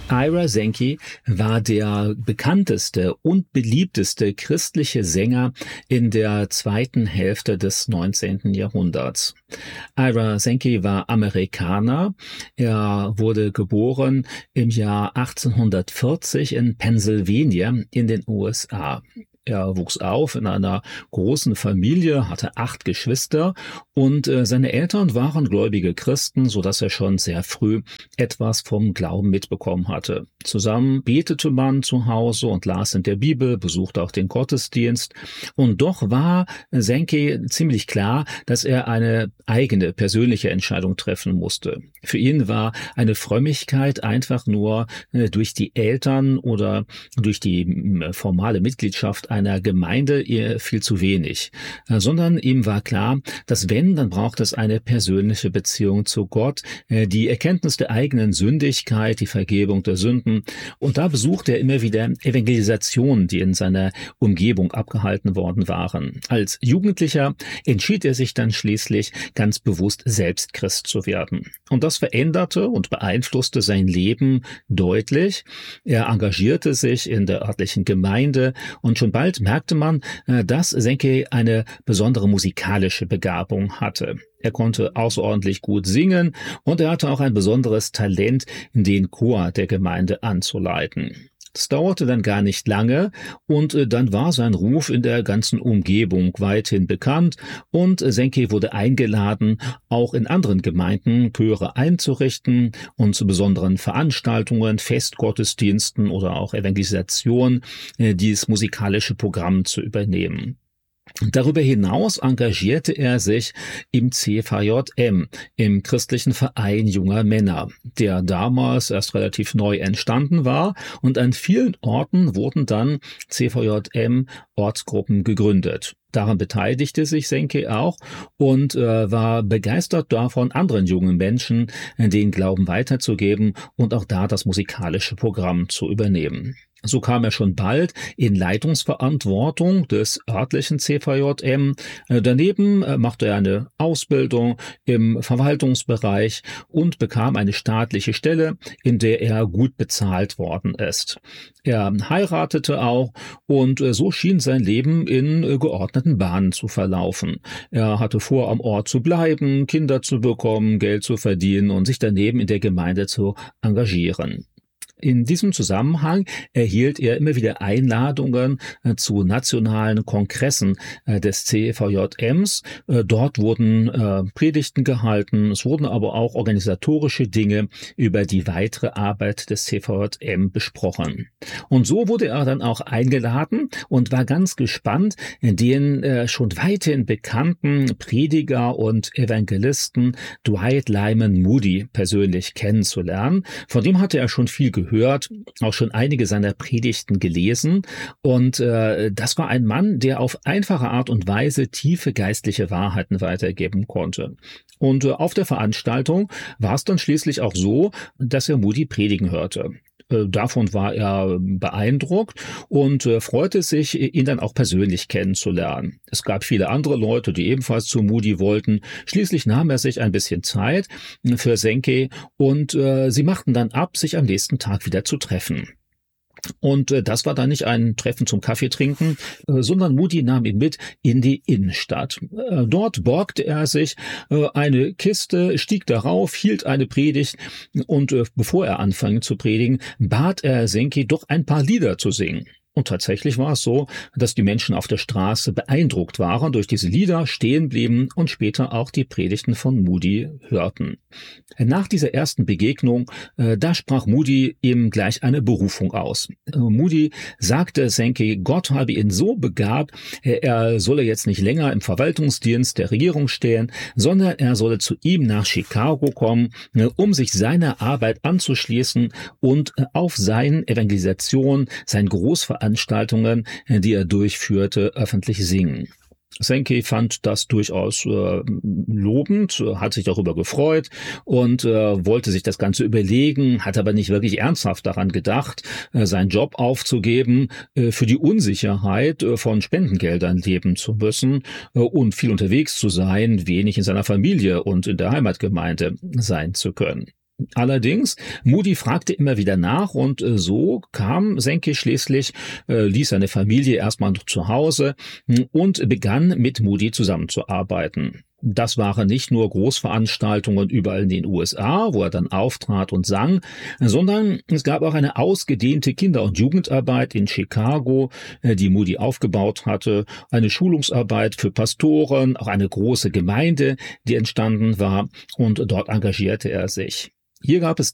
Ira Sankey war der bekannteste und beliebteste christliche Sänger in der zweiten Hälfte des 19. Jahrhunderts. Ira Sankey war Amerikaner. Er wurde geboren im Jahr 1840 in Pennsylvania in den USA. Er wuchs auf in einer großen Familie, hatte 8 Geschwister und seine Eltern waren gläubige Christen, so dass er schon sehr früh etwas vom Glauben mitbekommen hatte. Zusammen betete man zu Hause und las in der Bibel, besuchte auch den Gottesdienst. Und doch war Sankey ziemlich klar, dass er eine eigene persönliche Entscheidung treffen musste. Für ihn war eine Frömmigkeit einfach nur durch die Eltern oder durch die formale Mitgliedschaft einer Gemeinde viel zu wenig, sondern ihm war klar, dass wenn, dann braucht es eine persönliche Beziehung zu Gott, die Erkenntnis der eigenen Sündigkeit, die Vergebung der Sünden. Und da besuchte er immer wieder Evangelisationen, die in seiner Umgebung abgehalten worden waren. Als Jugendlicher entschied er sich dann schließlich ganz bewusst, selbst Christ zu werden. Und das veränderte und beeinflusste sein Leben deutlich. Er engagierte sich in der örtlichen Gemeinde und schon bald merkte man, dass Sankey eine besondere musikalische Begabung hatte. Er konnte außerordentlich gut singen und er hatte auch ein besonderes Talent, den Chor der Gemeinde anzuleiten. Das dauerte dann gar nicht lange und dann war sein Ruf in der ganzen Umgebung weithin bekannt und Sankey wurde eingeladen, auch in anderen Gemeinden Chöre einzurichten und zu besonderen Veranstaltungen, Festgottesdiensten oder auch Evangelisation dieses musikalische Programm zu übernehmen. Darüber hinaus engagierte er sich im CVJM, im Christlichen Verein junger Männer, der damals erst relativ neu entstanden war, und an vielen Orten wurden dann CVJM-Ortsgruppen gegründet. Daran beteiligte sich Sankey auch und war begeistert davon, anderen jungen Menschen den Glauben weiterzugeben und auch da das musikalische Programm zu übernehmen. So kam er schon bald in Leitungsverantwortung des örtlichen CVJM. Daneben machte er eine Ausbildung im Verwaltungsbereich und bekam eine staatliche Stelle, in der er gut bezahlt worden ist. Er heiratete auch und so schien sein Leben in geordneten Bahnen zu verlaufen. Er hatte vor, am Ort zu bleiben, Kinder zu bekommen, Geld zu verdienen und sich daneben in der Gemeinde zu engagieren. In diesem Zusammenhang erhielt er immer wieder Einladungen zu nationalen Kongressen des CVJMs. Dort wurden Predigten gehalten, es wurden aber auch organisatorische Dinge über die weitere Arbeit des CVJM besprochen. Und so wurde er dann auch eingeladen und war ganz gespannt, den schon weithin bekannten Prediger und Evangelisten Dwight Lyman Moody persönlich kennenzulernen. Von dem hatte er schon viel gehört, auch schon einige seiner Predigten gelesen und das war ein Mann, der auf einfache Art und Weise tiefe geistliche Wahrheiten weitergeben konnte. Und auf der Veranstaltung war es dann schließlich auch so, dass er Moody predigen hörte. Davon war er beeindruckt und freute sich, ihn dann auch persönlich kennenzulernen. Es gab viele andere Leute, die ebenfalls zu Moody wollten. Schließlich nahm er sich ein bisschen Zeit für Sankey und sie machten dann ab, sich am nächsten Tag wieder zu treffen. Und das war dann nicht ein Treffen zum Kaffee trinken, sondern Moody nahm ihn mit in die Innenstadt. Dort borgte er sich eine Kiste, stieg darauf, hielt eine Predigt und bevor er anfing zu predigen, bat er Sankey doch ein paar Lieder zu singen. Und tatsächlich war es so, dass die Menschen auf der Straße beeindruckt waren durch diese Lieder, stehen blieben und später auch die Predigten von Moody hörten. Nach dieser ersten Begegnung, da sprach Moody ihm gleich eine Berufung aus. Moody sagte Sankey, Gott habe ihn so begabt, er solle jetzt nicht länger im Verwaltungsdienst der Regierung stehen, sondern er solle zu ihm nach Chicago kommen, um sich seiner Arbeit anzuschließen und auf seinen Evangelisationen, seinen Großveranstaltungen, die er durchführte, öffentlich singen. Sankey fand das durchaus lobend, hat sich darüber gefreut und wollte sich das Ganze überlegen, hat aber nicht wirklich ernsthaft daran gedacht, seinen Job aufzugeben, für die Unsicherheit von Spendengeldern leben zu müssen und viel unterwegs zu sein, wenig in seiner Familie und in der Heimatgemeinde sein zu können. Allerdings, Moody fragte immer wieder nach und so kam Senke schließlich, ließ seine Familie erstmal noch zu Hause und begann mit Moody zusammenzuarbeiten. Das waren nicht nur Großveranstaltungen überall in den USA, wo er dann auftrat und sang, sondern es gab auch eine ausgedehnte Kinder- und Jugendarbeit in Chicago, die Moody aufgebaut hatte, eine Schulungsarbeit für Pastoren, auch eine große Gemeinde, die entstanden war, und dort engagierte er sich. Hier gab es